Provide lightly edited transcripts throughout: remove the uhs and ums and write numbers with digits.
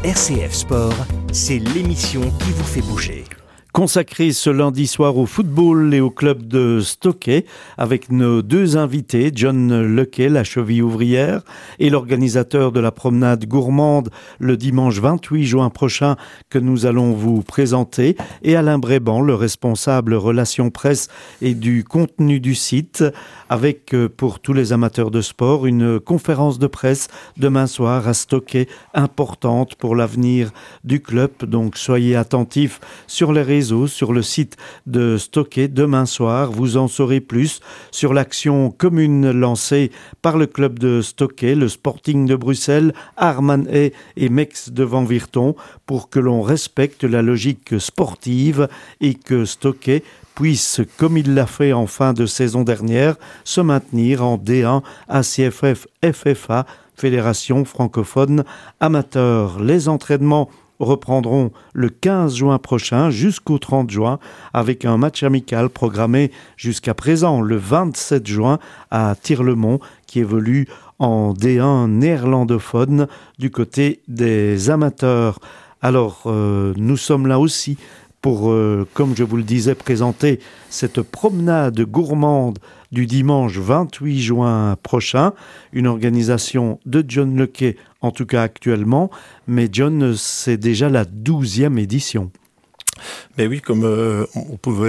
RCF Sport, c'est l'émission qui vous fait bouger. Consacré ce lundi soir au football et au club de Stockey avec nos deux invités, John Lequet, la cheville ouvrière, et l'organisateur de la promenade gourmande le dimanche 28 juin prochain que nous allons vous présenter, et Alain Bréban, le responsable relations presse et du contenu du site, avec pour tous les amateurs de sport une conférence de presse demain soir à Stockey, importante pour l'avenir du club. Donc soyez attentifs sur les réseaux, sur le site de Stockey demain soir. Vous en saurez plus sur l'action commune lancée par le club de Stockey, le Sporting de Bruxelles, Armanhay et Mex de Van Virton pour que l'on respecte la logique sportive et que Stockey puisse, comme il l'a fait en fin de saison dernière, se maintenir en D1 ACFF FFA, Fédération francophone amateur. Les entraînements reprendront le 15 juin prochain jusqu'au 30 juin avec un match amical programmé jusqu'à présent le 27 juin à Tirlemont qui évolue en D1 néerlandophone du côté des amateurs. Alors nous sommes là aussi pour, comme je vous le disais, présenter cette promenade gourmande du dimanche 28 juin prochain, une organisation de John Lequet, en tout cas actuellement, mais John, c'est déjà la 12e édition. Ben oui, comme on peut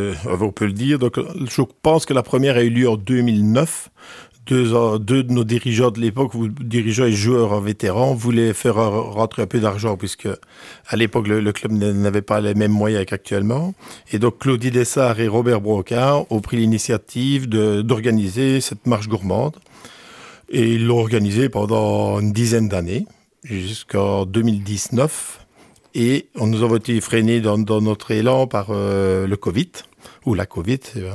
le dire. Donc, je pense que la première a eu lieu en 2009. Deux de nos dirigeants de l'époque, dirigeants et joueurs vétérans, voulaient faire rentrer un peu d'argent puisque à l'époque le club n'avait pas les mêmes moyens qu'actuellement. Et donc Claudie Dessart et Robert Brocard ont pris l'initiative d'organiser cette marche gourmande. Et ils l'ont organisée pendant une dizaine d'années, jusqu'en 2019. Et on nous a été freinés dans notre élan par le Covid, ou la Covid.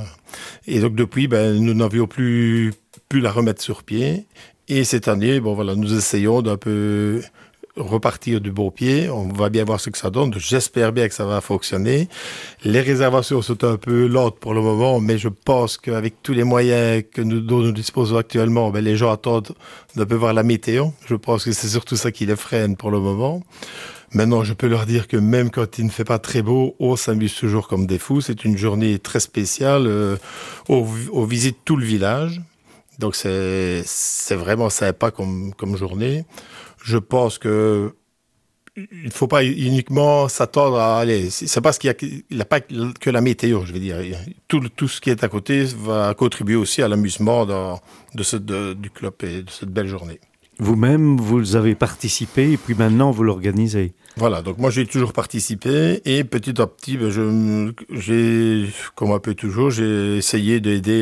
Et donc depuis, nous n'avions plus la remettre sur pied. Et cette année, nous essayons d'un peu repartir du bon pied. On va bien voir ce que ça donne. J'espère bien que ça va fonctionner. Les réservations sont un peu lentes pour le moment, mais je pense qu'avec tous les moyens dont nous disposons actuellement, les gens attendent de peu voir la météo. Je pense que c'est surtout ça qui les freine pour le moment. Maintenant, je peux leur dire que même quand il ne fait pas très beau, on s'amuse toujours comme des fous. C'est une journée très spéciale. On visite tout le village. Donc, c'est vraiment sympa comme journée. Je pense que il ne faut pas uniquement s'attendre à aller. C'est parce qu'il n'y a pas que la météo, je veux dire. Tout ce qui est à côté va contribuer aussi à l'amusement du club et de cette belle journée. Vous-même, vous avez participé et puis maintenant, vous l'organisez. Voilà, donc moi, j'ai toujours participé et petit à petit, j'ai, comme un peu toujours, j'ai essayé d'aider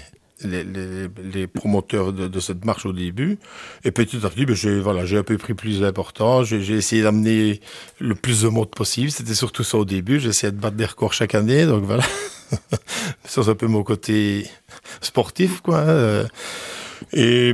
les promoteurs de cette marche au début. Et petit à petit, j'ai un peu pris plus d'importance. J'ai essayé d'amener le plus de monde possible. C'était surtout ça au début. J'essayais de battre des records chaque année. Donc voilà. Ça, c'est un peu mon côté sportif, quoi. Et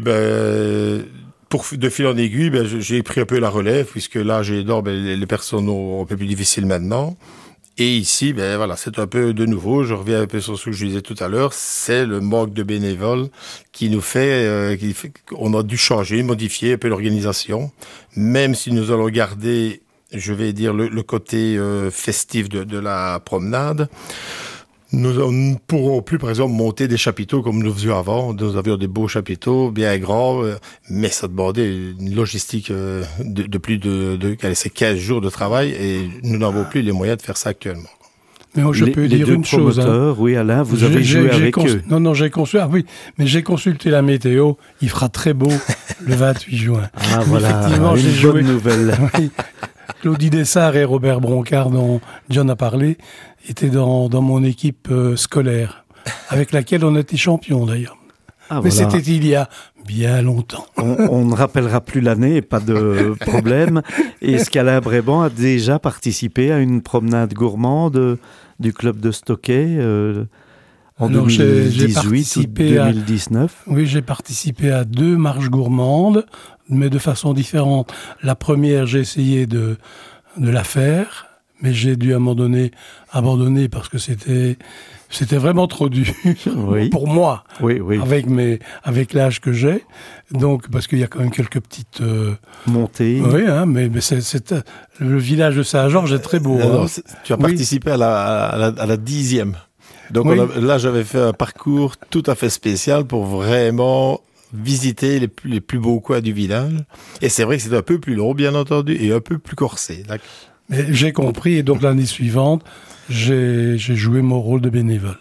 de fil en aiguille, j'ai pris un peu la relève, puisque là, les personnes sont un peu plus difficiles maintenant. Et ici, c'est un peu de nouveau, je reviens un peu sur ce que je disais tout à l'heure, c'est le manque de bénévoles qui nous fait qu'on a dû changer, modifier un peu l'organisation, même si nous allons garder, je vais dire, le côté festif de la promenade. Nous ne pourrons plus, par exemple, monter des chapiteaux comme nous faisions avant. Nous avions des beaux chapiteaux, bien grands, mais ça demandait une logistique de plus de 15 jours de travail et nous n'avons plus les moyens de faire ça actuellement. Mais je peux dire une chose. Oui, Alain, vous avez joué avec eux. Non, j'ai consulté la météo. Il fera très beau le 28 juin. Ah, voilà, une bonne nouvelle. Oui. Claudie Dessart et Robert Brocard, dont John a parlé, étaient dans mon équipe scolaire, avec laquelle on était champion d'ailleurs. Ah, mais voilà. C'était il y a bien longtemps. On ne rappellera plus l'année, pas de problème. Est-ce qu'Alain Bréban a déjà participé à une promenade gourmande du club de Stockey en 2018 ou 2019 Oui, j'ai participé à 2 marches gourmandes, mais de façon différente. La première, j'ai essayé de la faire, mais j'ai dû à un moment donné abandonner parce que c'était vraiment trop dur Oui. pour moi, Oui, oui. avec l'âge que j'ai. Donc, parce qu'il y a quand même quelques petites... Montée. Oui, hein, mais le village de Saint-Georges est très beau. Alors, hein. tu as participé à la 10e. Donc Oui. là, j'avais fait un parcours tout à fait spécial pour vraiment visiter les plus beaux coins du village. Et c'est vrai que c'est un peu plus long, bien entendu, et un peu plus corsé. D'accord. Mais j'ai compris, et donc l'année suivante, j'ai joué mon rôle de bénévole.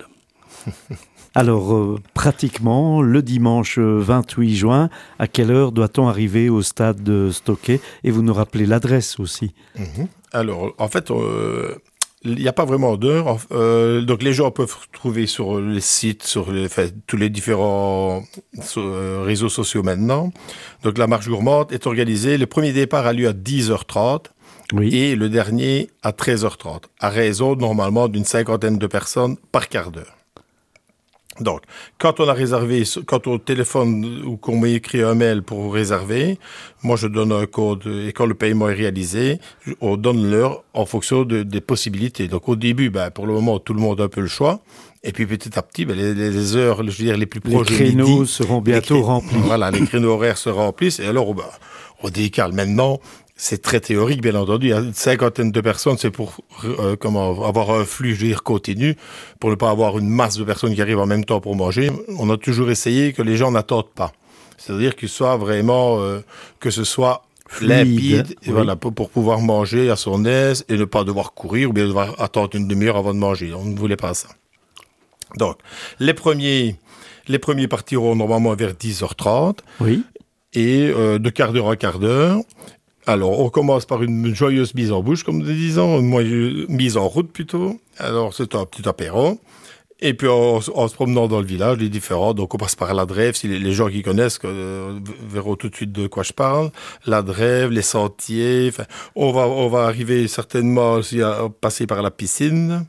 Alors, pratiquement, le dimanche 28 juin, à quelle heure doit-on arriver au stade de Stockey? Et vous nous rappelez l'adresse aussi. Alors, en fait, il n'y a pas vraiment d'heure. Donc, les gens peuvent trouver sur les sites, tous les différents réseaux sociaux maintenant. Donc, la marche gourmande est organisée. Le premier départ a lieu à 10h30 Oui. et le dernier à 13h30, à raison normalement d'une 50aine de personnes par quart d'heure. Donc, quand on a réservé, quand on téléphone ou qu'on m'écrit un mail pour réserver, moi je donne un code et quand le paiement est réalisé, on donne l'heure en fonction des possibilités. Donc au début, pour le moment, tout le monde a un peu le choix. Et puis petit à petit, les heures, je veux dire, les plus proches Les de midi, créneaux seront bientôt remplis. Voilà, les créneaux horaires se remplissent. Et alors, on décale. Maintenant, c'est très théorique, bien entendu. Il y a une 50aine de personnes, c'est pour avoir un flux, je veux dire, continu, pour ne pas avoir une masse de personnes qui arrivent en même temps pour manger. On a toujours essayé que les gens n'attendent pas. C'est-à-dire qu'il soit vraiment, que ce soit Fluide, limpide, et oui. voilà, pour pouvoir manger à son aise et ne pas devoir courir ou bien devoir attendre une demi-heure avant de manger. On ne voulait pas ça. Donc, les premiers partiront normalement vers 10h30 Oui. et de quart d'heure à quart d'heure. Alors, on commence par une joyeuse mise en bouche, comme nous disons, une mise en route plutôt. Alors, c'est un petit apéro. Et puis, en se promenant dans le village, les différents, donc on passe par la Drève, si les gens qui connaissent verront tout de suite de quoi je parle. La Drève, les sentiers, on va arriver certainement aussi à passer par la piscine.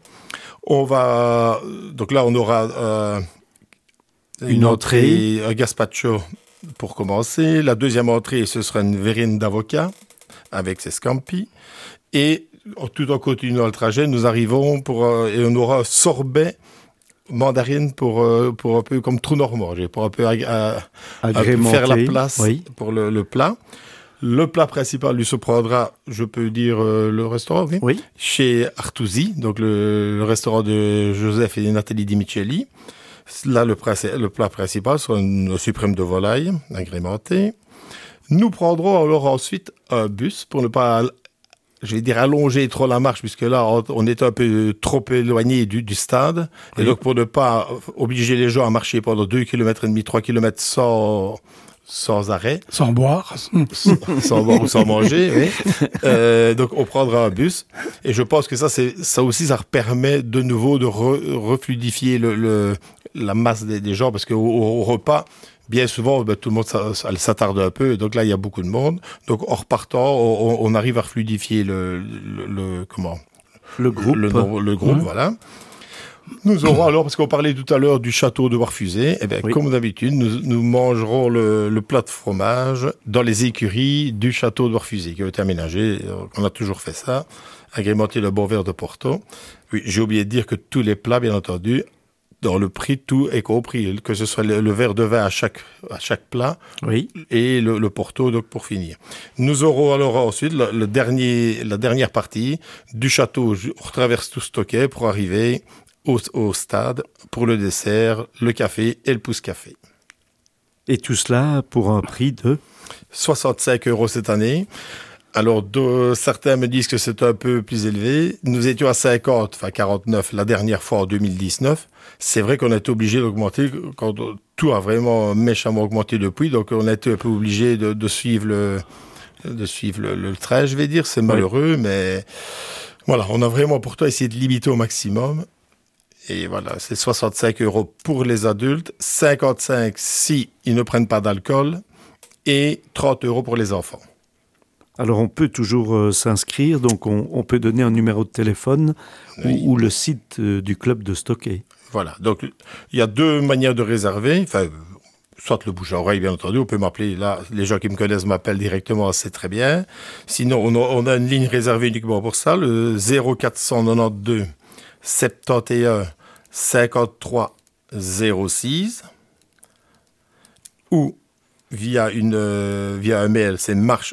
Donc là, on aura une entrée, un gazpacho pour commencer. La deuxième entrée, ce sera une verrine d'avocat avec ses scampi. Et tout en continuant le trajet, nous arrivons et on aura un sorbet mandarine pour un peu comme trou normand, pour un peu faire la place pour le plat. Le plat principal lui se prendra, je peux dire, le restaurant, Oui. chez Artusi, donc le restaurant de Joseph et Nathalie Di Micheli. Là, le plat principal sera une suprême de volaille agrémentée. Nous prendrons alors ensuite un bus pour ne pas, je vais dire, allonger trop la marche, puisque là, on est un peu trop éloigné du stade. Oui. Et donc, pour ne pas obliger les gens à marcher pendant 2,5 km, 3 km sans arrêt. Sans boire. Sans boire ou sans manger, oui. Donc, on prendra un bus. Et je pense que ça aussi, ça permet de nouveau de refluidifier la masse des gens, parce qu'au repas, bien souvent, tout le monde s'attarde un peu, et donc là, il y a beaucoup de monde. Donc, en repartant, on arrive à fluidifier le groupe. Le groupe, voilà. Nous aurons alors, parce qu'on parlait tout à l'heure du château de Warfusé, comme d'habitude, nous mangerons le plat de fromage dans les écuries du château de Warfusé, qui a été aménagé. On a toujours fait ça, agrémenté le bon verre de Porto. Oui, j'ai oublié de dire que tous les plats, bien entendu, dans le prix, tout est compris, que ce soit le verre de vin à chaque plat, oui. Et le Porto, donc, pour finir. Nous aurons alors ensuite la dernière partie du château. On retraverse tout Stockey pour arriver au stade pour le dessert, le café et le pousse-café. Et tout cela pour un prix de 65 € cette année. Alors, certains me disent que c'est un peu plus élevé. Nous étions à 49 la dernière fois en 2019. C'est vrai qu'on a été obligé d'augmenter quand tout a vraiment méchamment augmenté depuis. Donc, on a été un peu obligé de suivre le trait, je vais dire. C'est malheureux, mais voilà, on a vraiment pourtant essayé de limiter au maximum. Et voilà, c'est 65 € pour les adultes, 55 si ils ne prennent pas d'alcool et 30 € pour les enfants. Alors, on peut toujours s'inscrire, donc on peut donner un numéro de téléphone ou le site du club de Stockey. Voilà, donc il y a deux manières de réserver. Enfin, soit le bouche à oreille, bien entendu. On peut m'appeler, là, les gens qui me connaissent m'appellent directement, c'est très bien. Sinon, on a une ligne réservée uniquement pour ça, le 0492 71 53 06. Ou via un mail, c'est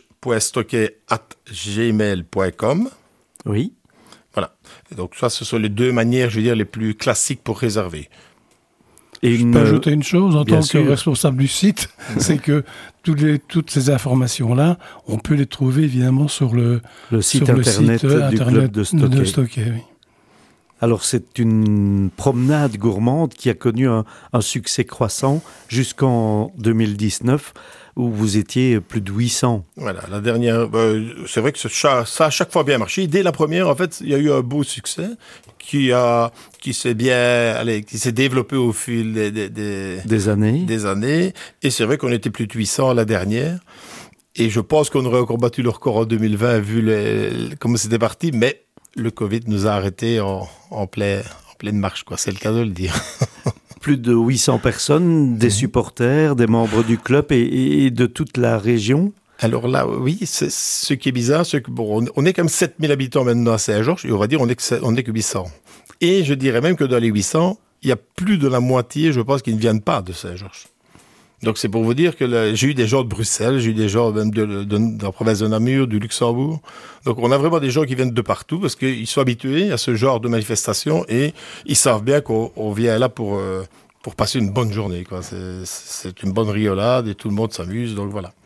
marche.stocker@gmail.com. Oui. Voilà. Et donc ça, ce sont les deux manières, je veux dire, les plus classiques pour réserver. Et Je peux ajouter une chose en bien tant que sûr. responsable du site, c'est que toutes ces informations-là, on peut les trouver évidemment sur le site sur le internet site, du internet club de Stocké. oui. Alors c'est une promenade gourmande qui a connu un succès croissant jusqu'en 2019 où vous étiez plus de 800. Voilà, la dernière, c'est vrai que ça a chaque fois bien marché. Dès la première, en fait, il y a eu un beau succès qui s'est développé au fil Des années. des années. Et c'est vrai qu'on était plus de 800 à la dernière. Et je pense qu'on aurait encore battu le record en 2020 vu comment c'était parti, mais le Covid nous a arrêtés en pleine marche, quoi. C'est le cas de le dire. Plus de 800 personnes, des supporters, des membres du club et de toute la région. Alors là, oui, ce qui est bizarre, c'est que on est comme 7000 habitants maintenant à Saint-Georges, et on va dire on est que 800. Et je dirais même que dans les 800, il y a plus de la moitié, je pense, qui ne viennent pas de Saint-Georges. Donc c'est pour vous dire que j'ai eu des gens de Bruxelles, j'ai eu des gens même de la province de Namur, du Luxembourg. Donc on a vraiment des gens qui viennent de partout parce qu'ils sont habitués à ce genre de manifestation et ils savent bien qu'on vient là pour passer une bonne journée, quoi. C'est une bonne riolade et tout le monde s'amuse, donc voilà.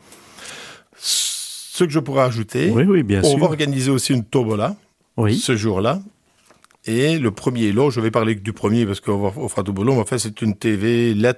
Ce que je pourrais ajouter, Oui, bien on sûr. va organiser aussi une tombola ce jour-là. Et le premier lot, je vais parler que du premier parce qu'au Franc-Tombola, en fait, c'est une TV LED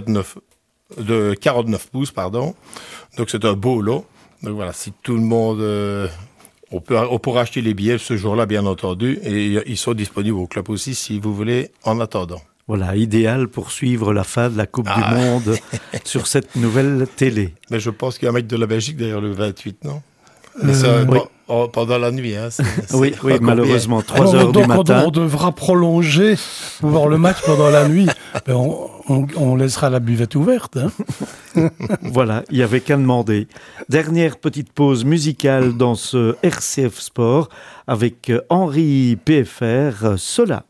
de 49 pouces, pardon. Donc c'est un beau lot. Donc voilà, si tout le monde... on pourra acheter les billets ce jour-là, bien entendu, et ils sont disponibles au club aussi si vous voulez en attendant. Voilà, idéal pour suivre la fin de la Coupe du Monde sur cette nouvelle télé. Mais je pense qu'il y a un match de la Belgique d'ailleurs le 28, non? Mais ça, oui. pendant la nuit. Hein, Oui, malheureusement, 3 Alors, heures du donc, matin. on devra prolonger pour voir le match pendant la nuit. Ben, on laissera la buvette ouverte. Hein. Voilà, il n'y avait qu'à demander. Dernière petite pause musicale dans ce RCF Sport avec Henri PFR, Sola.